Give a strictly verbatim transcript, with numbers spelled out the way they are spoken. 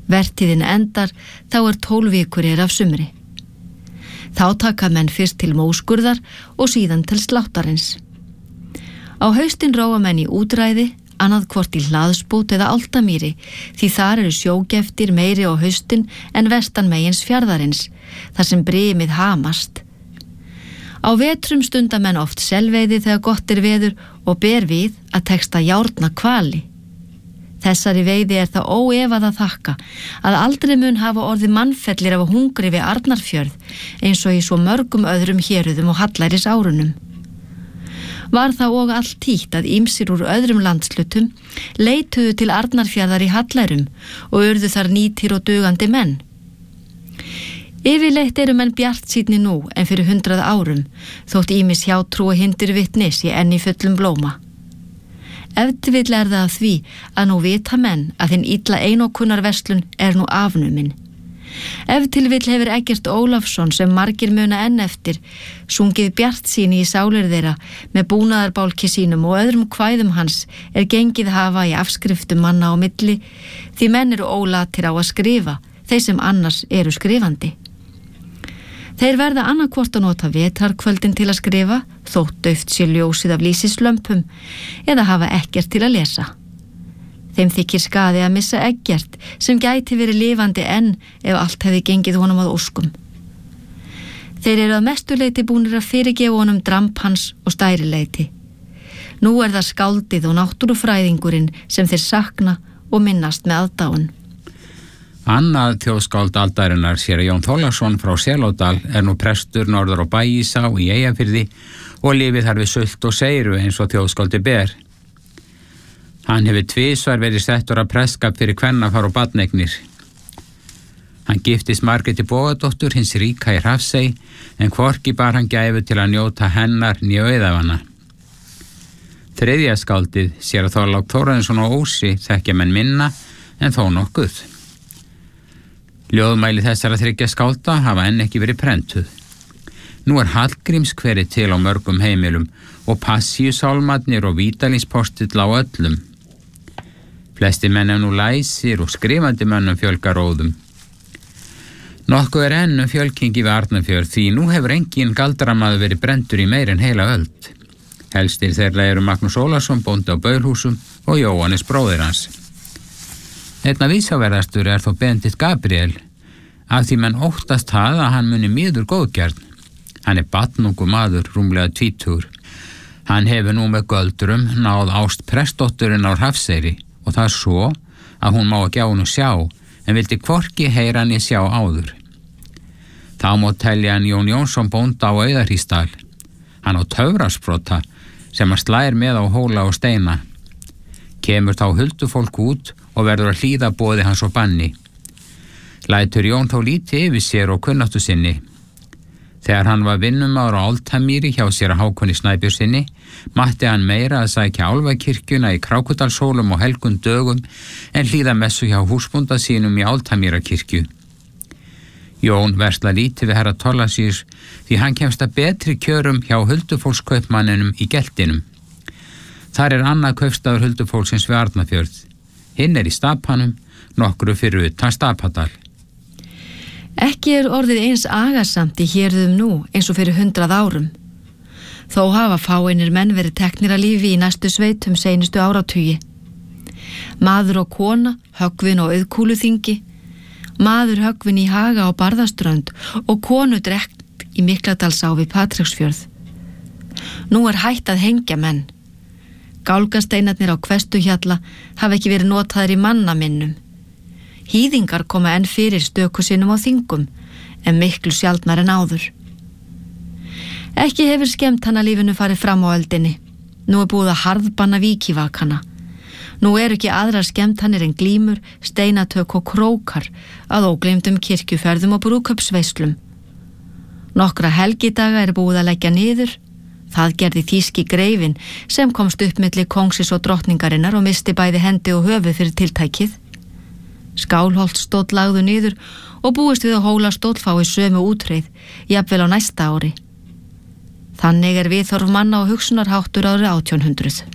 Vertíðin endar, þá er tólf vikur er af sumri. Þá taka menn fyrst til móskurðar og síðan til sláttarins. Á haustin róa menn í útræði, annað hvort í hlaðsbút eða áltamýri, því þar eru sjógeftir meiri á haustin en vestan megins fjarðarins, þar sem brimið hamast. Á vetrum stunda menn oft selveiði þegar gott er veður og ber við að texta járna hvali. Þessari veiði er það óefað að þakka að aldrei mun hafa orðið mannfellir af hungri við Arnarfjörð eins og í svo mörgum öðrum héruðum og hallæris árunum. Var það og allt títt að ýmsir úr öðrum landslutum leituðu til Arnarfjarðar í hallærum og urðu þar nýtir og dugandi menn. Yfirleitt eru menn bjartsýnni nú en fyrir hundrað árum, þótt ýmis hjátrú og hindurvitni sé enn í fullum blóma. Ef til vill er það af því að nú vita menn að þinn illa einokunarverslun er nú afnumin. Ef til vill hefur Eggert Ólafsson sem margir muna enn eftir sungið bjartsýni í sálir þeirra með búnaðarbálki sínum og öðrum kvæðum hans er gengið hafa í afskriftum manna á milli því menn eru ólatir á að skrifa, þeir sem annars eru skrifandi. Þeir verða annarkvort að nota vetarkvöldin til að skrifa, þótt dauft sé ljósið af lýsislömpum, eða hafa ekkert til að lesa. Þeim þykir skaði að missa Eggert, sem gæti verið lifandi enn ef allt hefði gengið honum að óskum. Þeir eru að mestuleiti búnir að fyrirgefa honum dramp hans og stærileiti. Nú er það skáldið og náttúrufræðingurinn sem þeir sakna og minnast með aðdáun. Annað þjóðskáld aldarinnar séra Jón Þorláksson frá Selódal er nú prestur norður á Bægisá í Eyjafirði og lifið þar við sult og seyru eins og þjóðskáldi ber. Hann hefur tvisvar verið settur að prestskap fyrir kvennafar og barneignir. Hann giftist Margréti Bogadóttur hins ríka í Hrafnsey en hvorki bar hann gæfu til að njóta hennar né auðæfanna. Þriðja skáldið séra Þorlák Þórarinsson á Ósi þekkja menn minna en þó nokkuð. Ljóðmæli þessara þriggja skálda hafa enn ekki verið prentuð. Nú er Hallgrímskverið til á mörgum heimilum og Passíusálmarnir og Vídalínspostill á öllum. Flesti menn er nú læsir og skrifandi mönnum fjölgar róðum. Nokkuð er enn um fjölkingi við Arnarfjörð því nú hefur engin galdramaður verið brendur í meir en heila öld. Helstir þeirra eru Magnús Ólason, bóndi á Baulhúsum og Jóhannes bróðir hans. Einna vísaverðastur er þó Benedikt Gabriel, af því menn óttast það að hann muni miður góðgjarn. Hann er barnungur maður, rúmlega tvítugur. Hann hefur nú með göldrum náð ást prestsdótturinn á Hrafnseyri og það er svo að hún má ekki á honum sjá, en vildi hvorki heyra hann í sjá áður. Þá má telja hann Jón Jónsson bónda á Auðarhýsdal. Hann á töfrasprota sem hann slær með á hóla og steina. Kemur þá huldufólk út og verður að hlýða boði hans og banni. Lætur Jón þá lítið yfir sér og kunnáttu sinni. Þegar hann var vinnumaður á Álftamýri hjá séra Hákoni Snæbjörnssyni, matti hann meira að sækja álfakirkjuna í Krákudalshólum og helgum dögum en hlýða messu hjá húsbónda sínum í Álftamýrakirkju. Jón versla lítið við herra Thorlacius því hann kemst að betri kjörum hjá huldufólkskaupmanninum í Geltinum. Þar er annað kaupstaður huldufólksins við Arnarfjörð. Hinn er í Stapanum, nokkru fyrir utan Stapadal. Ekki er orðið eins agasamt í hérðum nú eins og fyrir hundrað árum. Þó hafa fáeinir menn verið teknir að lífi í næstu sveitum seinustu áratugi. Maður og kona, höggvin og auðkúluþingi, maður höggvin í Haga og Barðaströnd og konu drekkt í Mikladalsá við Patreksfjörð. Nú er hætt að hengja menn. Gálgasteinarnir á Hvestuhjalla hafa ekki verið notaðir í mannaminnum. Hýðingar koma enn fyrir stöku sinnum á þingum, en miklu sjaldnar en áður. Ekki hefur skemmtanalífinu farið fram á öldinni. Nú er búið að harðbanna víkivakana. Nú eru ekki aðrar skemmtanir en glímur, steinatök og krókar að ógleymdum kirkjuferðum og brúðkaupsveislum. Nokkra helgidaga er búið að leggja niður. Það gerði þýski greifin sem komst upp milli kóngsis og drottningarinnar og misti bæði hendi og höfuð fyrir tiltækið. Skálholtstóll lagðu niður og búist við að Hólastóll fái sömu útreið, jafnvel á næsta ári. Þannig er viðhorf manna og hugsunarháttur árið átján hundruð.